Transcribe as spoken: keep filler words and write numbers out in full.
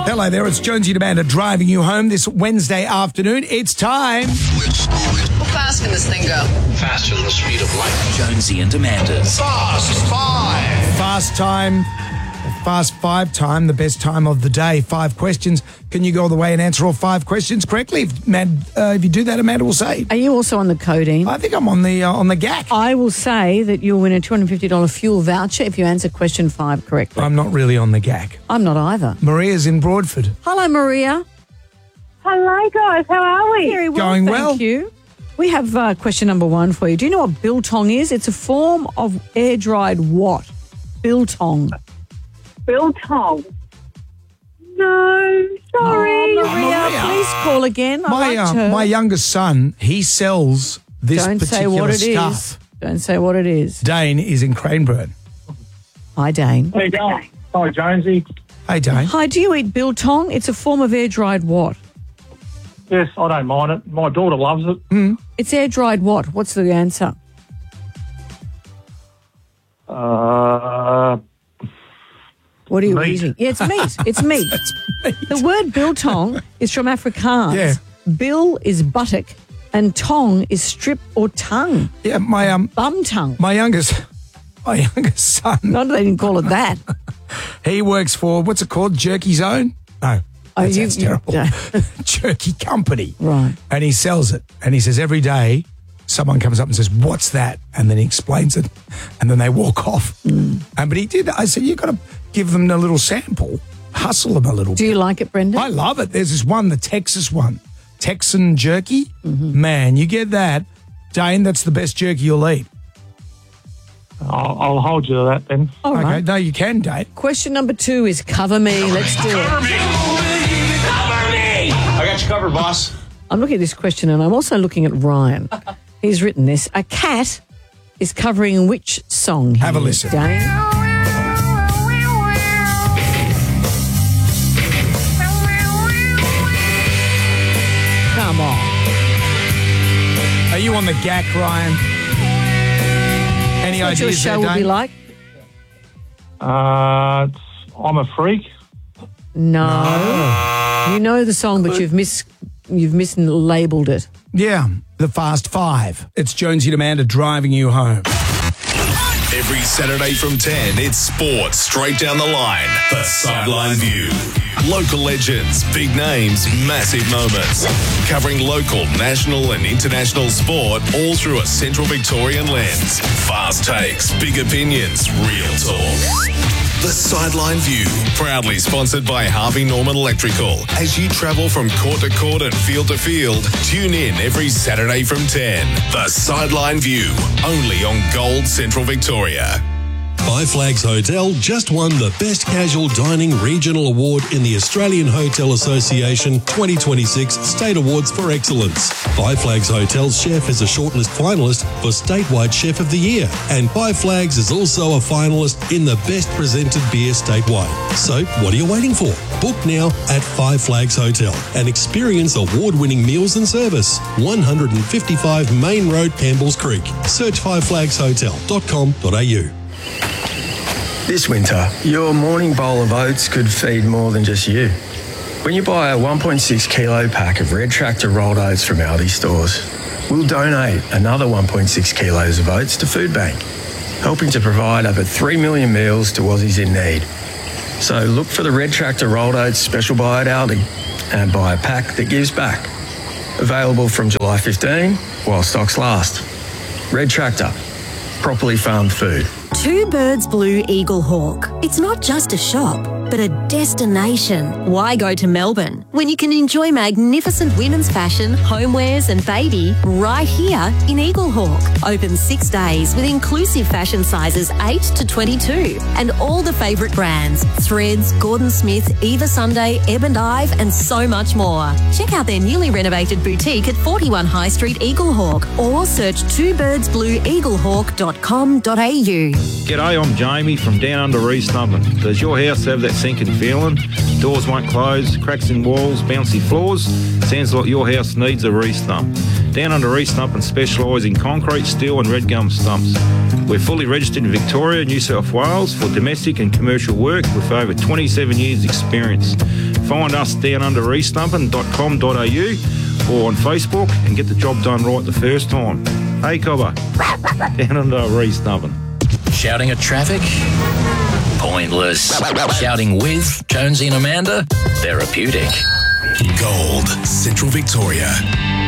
Hello there, it's Jonesy and Amanda driving you home this Wednesday afternoon. It's time. How fast can this thing go? Faster than the speed of light. Jonesy and Amanda's Fast Five. Fast time, fast five time, the best time of the day. Five questions. Can you go all the way and answer all five questions correctly? If, Mad, uh, if you do that, Amanda will say. Are you also on the codeine? I think I'm on the uh, on the G A C. I will say that you'll win a two hundred fifty dollars fuel voucher if you answer question five correctly. I'm not really on the G A C. I'm not either. Maria's in Broadford. Hello, Maria. Hello, guys. How are we? Very well, Going thank well. you. We have uh, question number one for you. Do you know what biltong is? It's a form of air-dried what? Biltong. Biltong. No, sorry. Oh, Maria, Maria. please call again. I My liked uh, her. my youngest son, he sells this Don't say particular what it is. stuff. Don't say what it is. Dane is in Craneburn. Hi, Dane. How you going? Hi, Jonesy. Hey, Dane. Hi, do you eat biltong? It's a form of air-dried what? Yes, I don't mind it. My daughter loves it. It's air-dried what? What's the answer? Uh, What are you Meat. eating? Yeah, it's meat. It's meat. The word biltong is from Afrikaans. Yeah. Bill is buttock and tong is strip or tongue. Yeah, my um, Bum tongue. my youngest, my youngest son, Not that they didn't call it that. he works for what's it called? Jerky Zone? No, Oh, that you- sounds you- terrible. Jerky Company. Right. And he sells it. And he says every day someone comes up and says, "What's that?" And then he explains it, and then they walk off. Mm. And but he did. I said, "You've got to give them a little sample, hustle them a little." Do bit. you like it, Brenda? I love it. There's this one, the Texas one, Texan jerky. Mm-hmm. Man, you get that, Dane. That's the best jerky you'll eat. I'll, I'll hold you to that then. All Okay, right. no, you can, Dane. Question number two is cover me. Let's do it. Cover me. Cover me. I got you covered, boss. I'm looking at this question and I'm also looking at Ryan. He's written this. A cat is covering which song? Have a here, listen. Dane? Come on. Are you on the G A C, Ryan? Any What your ideas show there, will be Dane? like? Uh, it's, I'm a freak. No. You know the song, but you've mis you've mislabeled it. Yeah, the Fast Five. It's Jonesy and Amanda driving you home. Every Saturday from ten, it's sports straight down the line. The Sideline View. Local legends, big names, massive moments. Covering local, national and international sport all through a Central Victorian lens. Fast takes, big opinions, real talk. The Sideline View, proudly sponsored by Harvey Norman Electrical. As you travel from court to court and field to field, tune in every Saturday from ten. The Sideline View, only on Gold Central Victoria. Five Flags Hotel just won the Best Casual Dining Regional Award in the Australian Hotel Association twenty twenty-six State Awards for Excellence. Five Flags Hotel's chef is a shortlist finalist for Statewide Chef of the Year, and Five Flags is also a finalist in the Best Presented Beer statewide. So, what are you waiting for? Book now at Five Flags Hotel and experience award-winning meals and service. one fifty-five Main Road, Campbells Creek. Search five flags hotel dot com dot a u. This winter, your morning bowl of oats could feed more than just you. When you buy a one point six kilo pack of Red Tractor rolled oats from Aldi stores, we'll donate another one point six kilos of oats to Food Bank, helping to provide over three million meals to Aussies in need. So look for the Red Tractor rolled oats special buy at Aldi and buy a pack that gives back. Available from July fifteenth while stocks last. Red Tractor, properly farmed food. Two Birds Blue Eagle Hawk. It's not just a shop, but a destination. Why go to Melbourne when you can enjoy magnificent women's fashion, homewares and baby right here in Eagle Hawk? Open six days with inclusive fashion sizes eight to twenty-two and all the favourite brands, Threads, Gordon Smith, Eva Sunday, Ebb and Ive and so much more. Check out their newly renovated boutique at forty-one High Street, Eagle Hawk, or search two birds blue eagle hawk dot com dot a u. G'day, I'm Jamie from Down Under East Nubbin. Does your house have that sinking feeling? Doors won't close, cracks in walls, bouncy floors? Sounds like your house needs a re-stump. Down Under East Nubbin specialise in concrete, steel and red gum stumps. We're fully registered in Victoria, New South Wales for domestic and commercial work with over twenty-seven years experience. Find us down under east stumping dot com dot a u or on Facebook and get the job done right the first time. Hey, Cobber, down under east stumping. Shouting at traffic? Pointless. Shouting with Jonesy and Amanda? Therapeutic. Gold, Central Victoria.